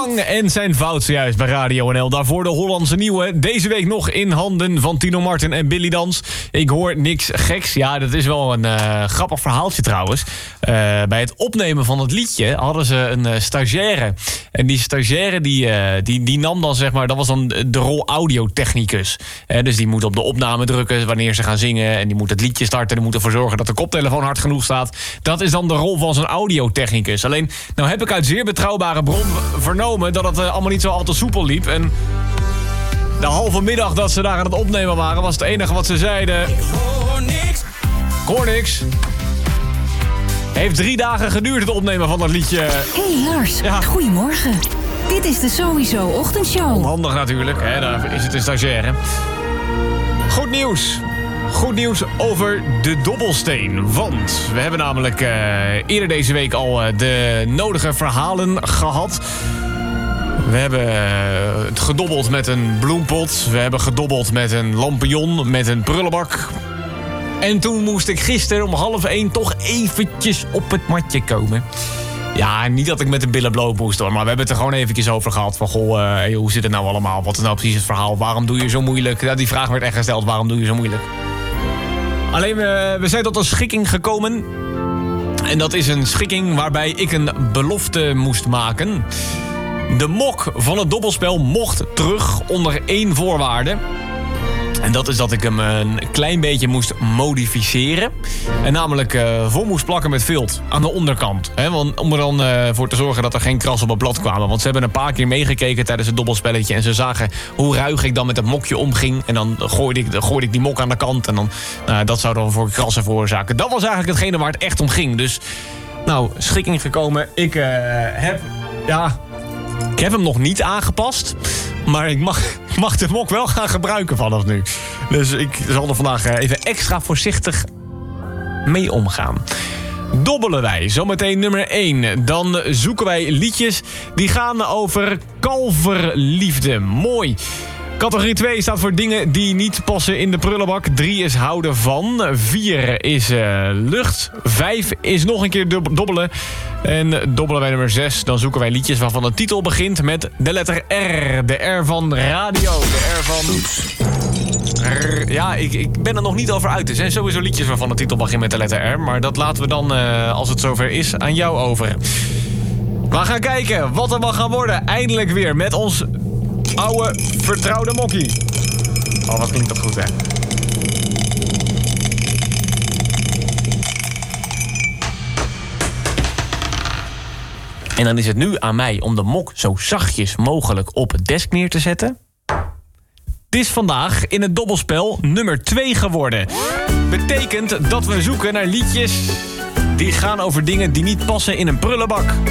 Lang en zijn fout zojuist bij Radio NL. Daarvoor de Hollandse nieuwe. Deze week nog in handen van Tino Martin en Billy Dans. Ik hoor niks geks. Ja, dat is wel een grappig verhaaltje trouwens. Bij het opnemen van het liedje hadden ze een stagiaire. En die stagiaire die nam dan zeg maar... dat was dan de rol audiotechnicus. Dus die moet op de opname drukken wanneer ze gaan zingen. En die moet het liedje starten. Die moet ervoor zorgen dat de koptelefoon hard genoeg staat. Dat is dan de rol van zo'n audiotechnicus. Alleen, nou heb ik uit zeer betrouwbare bron vernomen... dat het allemaal niet zo al te soepel liep. En de halve middag dat ze daar aan het opnemen waren... was het enige wat ze zeiden... Ik hoor niks. Heeft 3 dagen geduurd het opnemen van dat liedje. Hey Lars, goedemorgen. Dit is de Sowieso Ochtendshow. Onhandig natuurlijk, hè? Daar is het een stagiaire. Goed nieuws over de dobbelsteen. Want we hebben namelijk eerder deze week al de nodige verhalen gehad. We hebben gedobbeld met een bloempot. We hebben gedobbeld met een lampion, met een prullenbak. En toen moest ik gisteren om 12:30 toch eventjes op het matje komen. Ja, niet dat ik met de billen bloot moest hoor. Maar we hebben het er gewoon eventjes over gehad. Van goh, hoe zit het nou allemaal? Wat is nou precies het verhaal? Waarom doe je zo moeilijk? Ja, die vraag werd echt gesteld. Waarom doe je zo moeilijk? Alleen, we zijn tot een schikking gekomen. En dat is een schikking waarbij ik een belofte moest maken. De mok van het dobbelspel mocht terug onder 1 voorwaarde. En dat is dat ik hem een klein beetje moest modificeren. En namelijk vol moest plakken met vilt aan de onderkant. Om er dan voor te zorgen dat er geen kras op het blad kwamen. Want ze hebben een paar keer meegekeken tijdens het dobbelspelletje. En ze zagen hoe ruig ik dan met het mokje omging. En dan gooide ik die mok aan de kant. En dan, dat zou dan voor krassen veroorzaken. Dat was eigenlijk hetgene waar het echt om ging. Dus, schikking gekomen. Ik heb hem nog niet aangepast. Maar ik mag de mok wel gaan gebruiken vanaf nu. Dus ik zal er vandaag even extra voorzichtig mee omgaan. Dobbelen wij, zometeen nummer 1. Dan zoeken wij liedjes die gaan over kalverliefde. Mooi. Categorie 2 staat voor dingen die niet passen in de prullenbak. 3 is houden van. 4 is lucht. 5 is nog een keer dobbelen. En dobbelen wij nummer 6. Dan zoeken wij liedjes waarvan de titel begint met de letter R. De R van radio. De R van... Ja, ik ben er nog niet over uit. Er zijn sowieso liedjes waarvan de titel begint met de letter R. Maar dat laten we dan, als het zover is, aan jou over. We gaan kijken wat er mag gaan worden. Eindelijk weer met ons... oude, vertrouwde mokkie. Oh, wat klinkt dat goed, hè? En dan is het nu aan mij om de mok zo zachtjes mogelijk op het desk neer te zetten. Het is vandaag in het dobbelspel nummer 2 geworden. Betekent dat we zoeken naar liedjes die gaan over dingen die niet passen in een prullenbak.